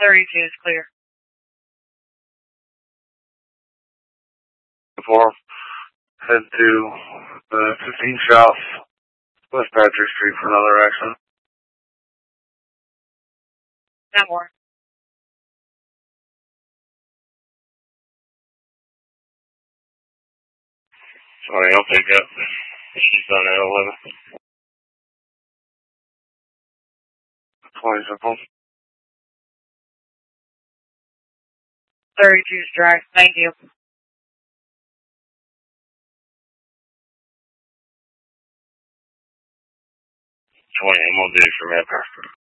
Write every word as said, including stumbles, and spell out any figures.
thirty-two is clear. Four. Head to uh, fifteen South, West Patrick Street for another accident. No more. Sorry, I'll pick up. She's done at eleven. twenty simple. thirty-two is dry. Thank you. twenty M O D for Mapper.